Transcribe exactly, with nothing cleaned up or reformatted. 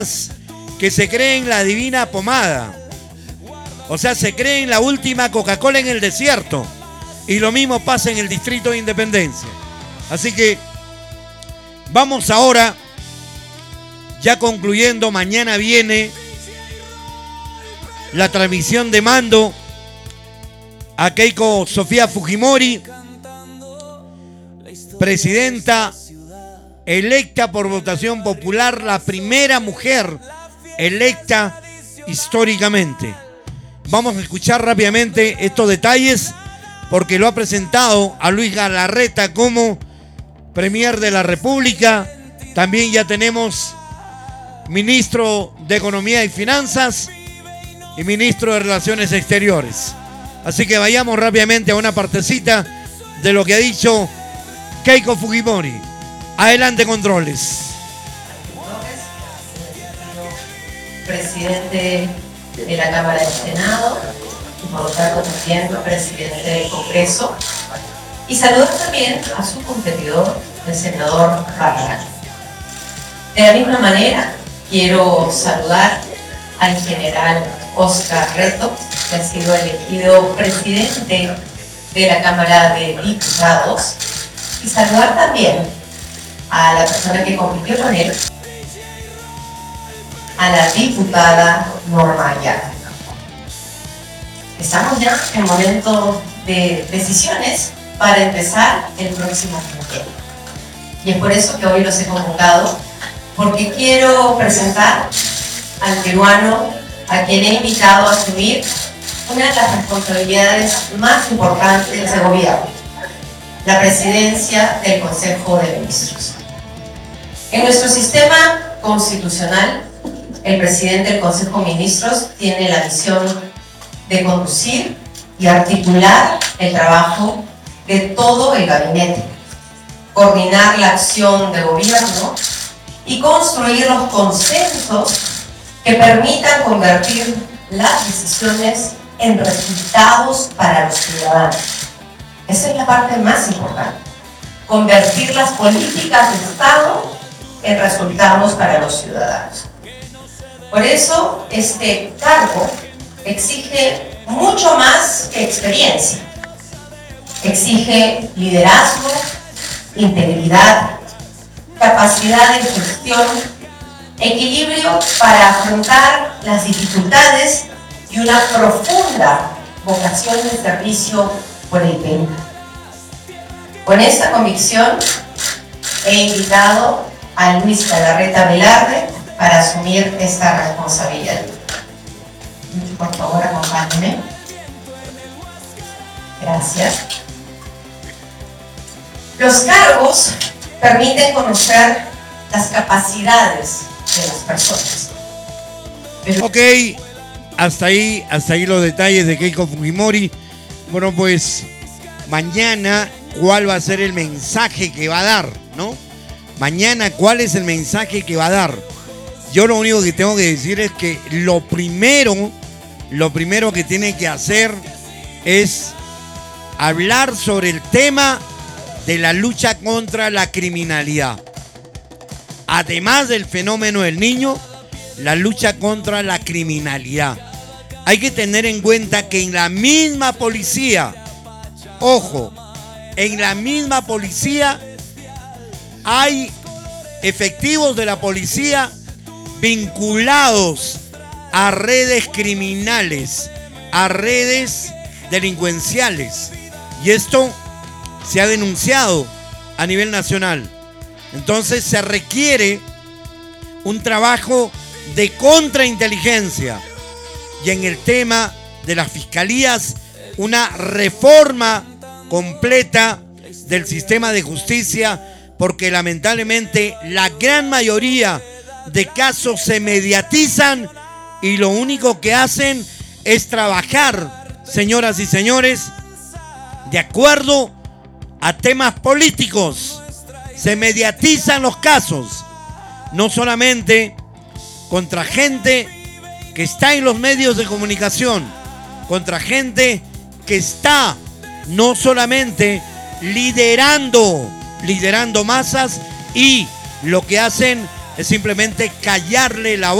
que se creen la divina pomada. O sea, se creen la última Coca-Cola en el desierto. Y lo mismo pasa en el Distrito de Independencia. Así que vamos ahora, ya concluyendo, mañana viene la transmisión de mando a Keiko Sofía Fujimori, presidenta electa por votación popular, la primera mujer electa históricamente. Vamos a escuchar rápidamente estos detalles porque lo ha presentado a Luis Galarreta como Premier de la República. También ya tenemos ministro de Economía y Finanzas y ministro de Relaciones Exteriores. Así que vayamos rápidamente a una partecita de lo que ha dicho Keiko Fujimori. Adelante, controles. Presidente de la Cámara del Senado, y por lo tanto también presidente del Congreso, y saludar también a su competidor, el senador Barragán. De la misma manera, quiero saludar al general Oscar Reto, que ha sido elegido presidente de la Cámara de Diputados, y saludar también a la persona que compitió con él, a la diputada Norma Ayala. Estamos ya en momento de decisiones para empezar el próximo quinquenio. Y es por eso que hoy los he convocado, porque quiero presentar al peruano a quien he invitado a asumir una de las responsabilidades más importantes del gobierno, la presidencia del Consejo de Ministros. En nuestro sistema constitucional, el presidente del Consejo de Ministros tiene la misión de conducir y articular el trabajo de todo el gabinete, coordinar la acción de gobierno y construir los consensos que permitan convertir las decisiones en resultados para los ciudadanos. Esa es la parte más importante, convertir las políticas de Estado en resultados para los ciudadanos. Por eso, este cargo exige mucho más que experiencia. Exige liderazgo, integridad, capacidad de gestión, equilibrio para afrontar las dificultades y una profunda vocación de servicio por el Perú. Con esta convicción, he invitado a Luis Galarreta Velarde para asumir esta responsabilidad. Por favor, acompáñenme. Gracias. Los cargos permiten conocer las capacidades de las personas. Ok, hasta ahí, hasta ahí los detalles de Keiko Fujimori. Bueno, pues mañana, ¿cuál va a ser el mensaje que va a dar, no? Mañana, ¿cuál es el mensaje que va a dar? Yo lo único que tengo que decir es que lo primero, lo primero que tiene que hacer es hablar sobre el tema de la lucha contra la criminalidad. Además del fenómeno del niño, la lucha contra la criminalidad. Hay que tener en cuenta que en la misma policía, ojo, en la misma policía hay efectivos de la policía vinculados a redes criminales, a redes delincuenciales. Y esto se ha denunciado a nivel nacional. Entonces se requiere un trabajo de contrainteligencia. Y en el tema de las fiscalías, una reforma completa del sistema de justicia, porque lamentablemente la gran mayoría de casos se mediatizan y lo único que hacen es trabajar, señoras y señores, de acuerdo a temas políticos. Se mediatizan los casos, no solamente contra gente que está en los medios de comunicación, contra gente que está no solamente liderando, liderando masas, y lo que hacen es simplemente callarle la